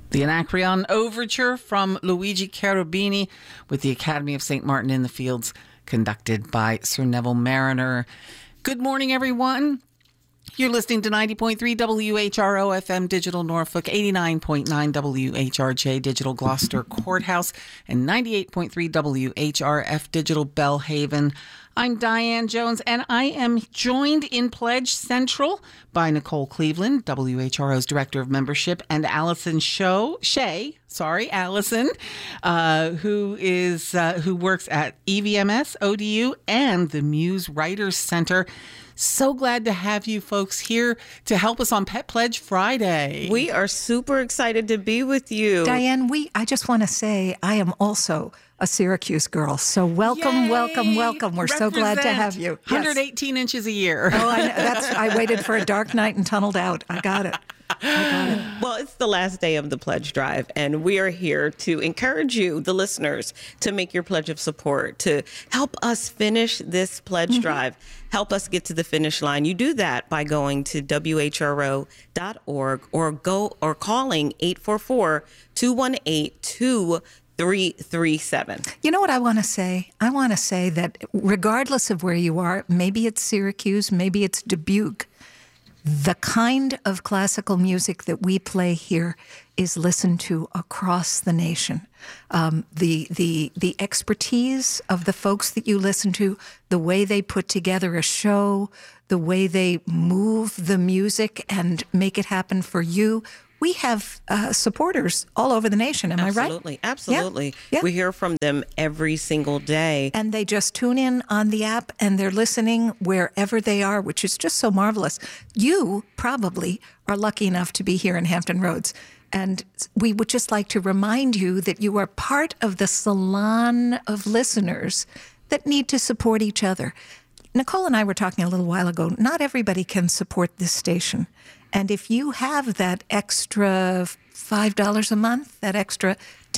The Anacreon Overture from Luigi Cherubini with the Academy of St. Martin in the Fields, conducted by Sir Neville Mariner. Good morning, everyone. You're listening to 90.3 WHRO FM Digital Norfolk, 89.9 WHRJ Digital Gloucester Courthouse, and 98.3 WHRF Digital Bellhaven. I'm Diane Jones, and I am joined in Pledge Central by Nicole Cleveland, WHRO's Director of Membership, and Allison Shea, Allison, who works at EVMS, ODU, and the Muse Writers Center. So glad to have you folks here to help us on Pet Pledge Friday. We are super excited to be with you. Diane, I just want to say I am also a Syracuse girl. So welcome, Yay! welcome. We're so glad to have you. 118 inches a year. Oh, I know. I waited for a dark night and tunneled out. I got it. Well, it's the last day of the pledge drive, and we are here to encourage you, the listeners, to make your pledge of support, to help us finish this pledge drive, help us get to the finish line. You do that by going to WHRO.org or calling 844-218-2337. You know what I want to say? I want to say that regardless of where you are, maybe it's Syracuse, maybe it's Dubuque, the kind of classical music that we play here is listened to across the nation. The expertise of the folks that you listen to, the way they put together a show, the way they move the music and make it happen for you. We have supporters all over the nation. Am I right? Absolutely. Yeah. We hear from them every single day. And they just tune in on the app and they're listening wherever they are, which is just so marvelous. You probably are lucky enough to be here in Hampton Roads. And we would just like to remind you that you are part of the salon of listeners that need to support each other. Nicole and I were talking a little while ago. Not everybody can support this station. And if you have that extra $5 a month, that extra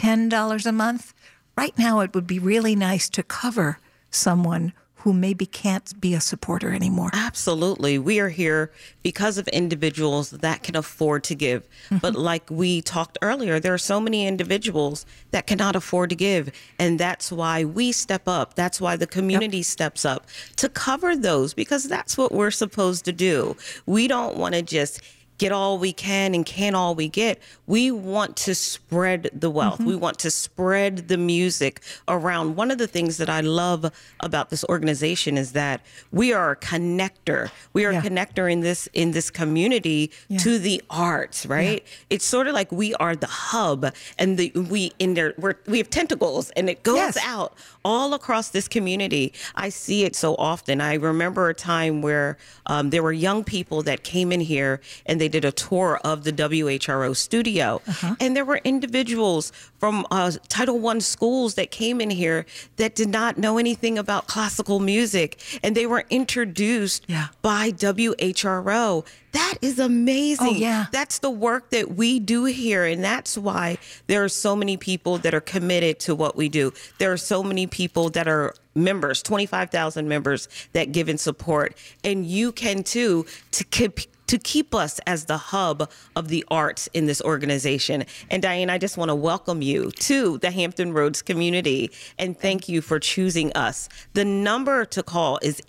$10 a month, right now it would be really nice to cover someone who maybe can't be a supporter anymore. Absolutely. We are here because of individuals that can afford to give. But like we talked earlier, there are so many individuals that cannot afford to give. And that's why we step up. That's why the community steps up to cover those, because that's what we're supposed to do. We don't want to just get all we can and can all we get. We want to spread the wealth. We want to spread the music around. One of the things that I love about this organization is that we are a connector. We are a connector in this community to the arts, right? It's sort of like we are the hub, and we have tentacles, and it goes out all across this community. I see it so often. I remember a time where there were young people that came in here and they did a tour of the WHRO studio. And there were individuals from Title I schools that came in here that did not know anything about classical music, and they were introduced by WHRO. That is amazing. Oh, yeah. That's the work that we do here, and that's why there are so many people that are committed to what we do. There are so many people that are members, 25,000 members that give in support, and you can too, to keep us as the hub of the arts in this organization. And Diane, I just want to welcome you to the Hampton Roads community and thank you for choosing us. The number to call is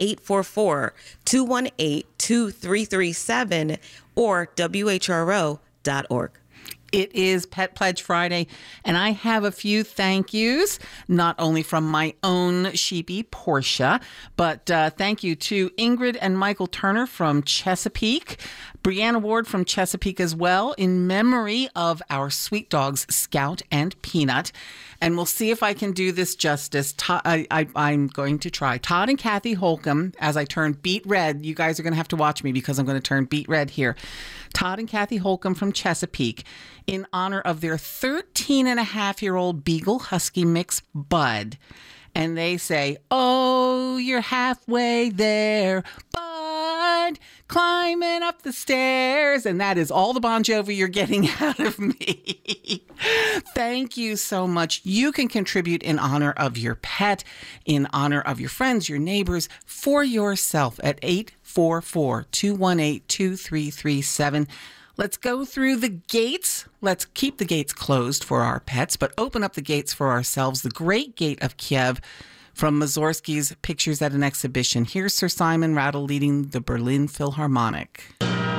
844-218-2337 or WHRO.org. It is Pet Pledge Friday, and I have a few thank yous, not only from my own sheepy, Portia, but thank you to Ingrid and Michael Turner from Chesapeake, Brianna Ward from Chesapeake as well, in memory of our sweet dogs, Scout and Peanut. And we'll see if I can do this justice. I'm going to try. Todd and Kathy Holcomb, as I turn beet red. You guys are going to have to watch me because I'm going to turn beet red here. Todd and Kathy Holcomb from Chesapeake, in honor of their 13-and-a-half-year-old Beagle Husky mix, Bud. And they say, "Oh, you're halfway there, Bud, climbing up the stairs." And that is all the Bon Jovi you're getting out of me. Thank you so much. You can contribute in honor of your pet, in honor of your friends, your neighbors, for yourself at 844-218-2337. Let's go through the gates. Let's keep the gates closed for our pets, but open up the gates for ourselves. The Great Gate of Kiev from Mussorgsky's Pictures at an Exhibition. Here's Sir Simon Rattle leading the Berlin Philharmonic.